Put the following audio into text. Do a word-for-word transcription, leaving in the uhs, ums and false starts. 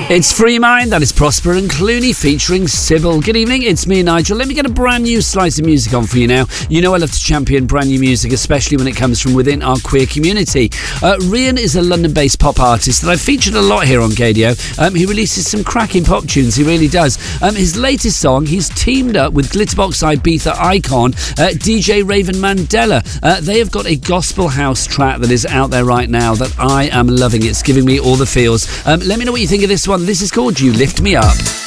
It's Free Mind, that is Prosper and Clooney featuring Sybil. Good evening, it's me, Nigel. Let me get a brand new slice of music on for you now. You know I love to champion brand new music, especially when it comes from within our queer community. Uh, Rian is a London-based pop artist that I've featured a lot here on Gadio. Um, he releases some cracking pop tunes, he really does. Um, his latest song, he's teamed up with Glitterbox Ibiza icon uh, D J Raven Mandela. Uh, they have got a gospel house track that is out there right now that I am loving. It's giving me all the feels. Um, let me know what you think of this one. This is called You Lift Me Up.